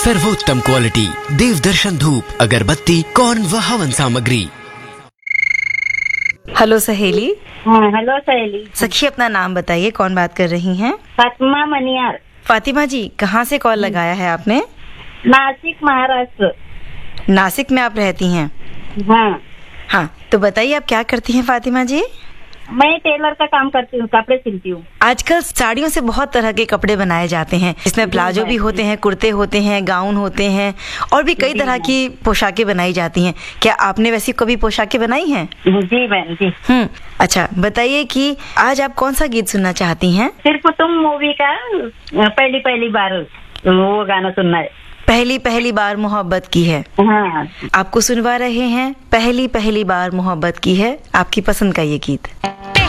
सर्वोत्तम क्वालिटी देवदर्शन धूप, अगरबत्ती, कौन व हवन सामग्री। हेलो सहेली। हाँ, हेलो सहेली। सखी, अपना नाम बताइए, कौन बात कर रही हैं? फातिमा मनियार। फातिमा जी, कहाँ से कॉल लगाया है आपने? नासिक, महाराष्ट्र। नासिक में आप रहती हैं? हाँ, तो बताइए आप क्या करती हैं फातिमा जी? मैं टेलर का काम करती हूँ, कपड़े सिलती हूँ। आजकल साड़ियों से बहुत तरह के कपड़े बनाए जाते हैं, इसमें प्लाजो भी होते हैं, कुर्ते होते हैं, गाउन होते हैं और भी कई तरह की पोशाकें बनाई जाती हैं। क्या आपने वैसी कभी पोशाकें बनाई हैं? जी बहन जी। अच्छा, बताइए कि आज आप कौन सा गीत सुनना चाहती हैं? सिर्फ तुम मूवी का पहली पहली बार वो गाना सुनना है। पहली पहली बार मोहब्बत की है। हाँ, आपको सुनवा रहे हैं पहली पहली बार मोहब्बत की है, आपकी पसंद का ये गीत।